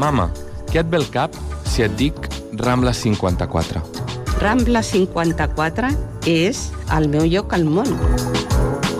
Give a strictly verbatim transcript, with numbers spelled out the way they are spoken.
Mama, què et ve al cap si et dic Rambla cinquanta-quatre? Rambla cinquanta-quatre és el meu lloc al món.